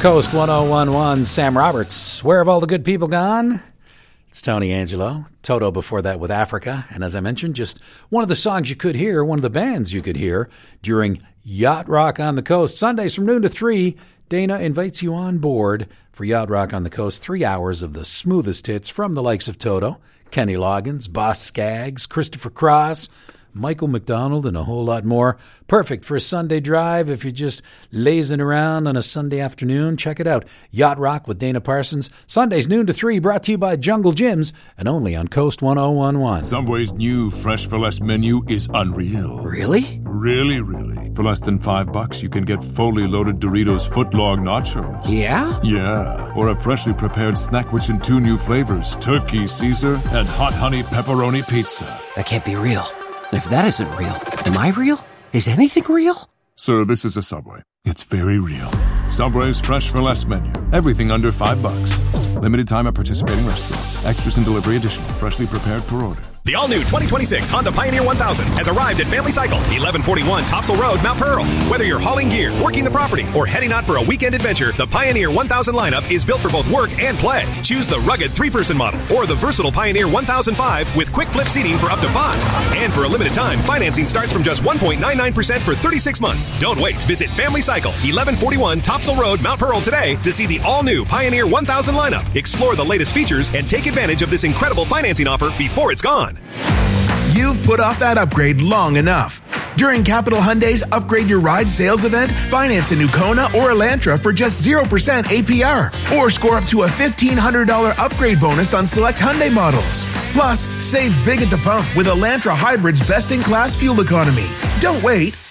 Coast 1011, Sam Roberts. Where have all the good people gone? It's Tony Angelo. Toto before that with Africa. And as I mentioned, just one of the songs you could hear, one of the bands you could hear during Yacht Rock on the Coast. Sundays from noon to 3, Dana invites you on board for Yacht Rock on the Coast. 3 hours of the smoothest hits from the likes of Toto, Kenny Loggins, Boss Skaggs, Christopher Cross, Michael McDonald, and a whole lot more. Perfect for a Sunday drive if you're just lazing around on a Sunday afternoon. Check it out. Yacht Rock with Dana Parsons. Sundays noon to 3, brought to you by Jungle Gyms and only on Coast 1011. Subway's new Fresh for Less menu is unreal. Really? Really. For less than $5, you can get fully loaded Doritos footlong nachos. Yeah? Yeah. Or a freshly prepared snack rich in 2 new flavors, Turkey Caesar and Hot Honey Pepperoni Pizza. That can't be real. If that isn't real, am I real? Is anything real? Sir, this is a Subway. It's very real. Subway's Fresh for Less menu. Everything under $5. Limited time at participating restaurants. Extras and delivery additional. Freshly prepared per order. The all-new 2026 Honda Pioneer 1000 has arrived at Family Cycle, 1141 Topsail Road, Mount Pearl. Whether you're hauling gear, working the property, or heading out for a weekend adventure, the Pioneer 1000 lineup is built for both work and play. Choose the rugged 3-person model or the versatile Pioneer 1005 with quick flip seating for up to 5. And for a limited time, financing starts from just 1.99% for 36 months. Don't wait. Visit Family Cycle, 1141 Topsail Road, Mount Pearl today to see the all-new Pioneer 1000 lineup. Explore the latest features and take advantage of this incredible financing offer before it's gone. You've put off that upgrade long enough. During Capital Hyundai's Upgrade Your Ride sales event, finance a new Kona or Elantra for just 0% APR. Or score up to a $1,500 upgrade bonus on select Hyundai models. Plus, save big at the pump with Elantra Hybrid's best-in-class fuel economy. Don't wait.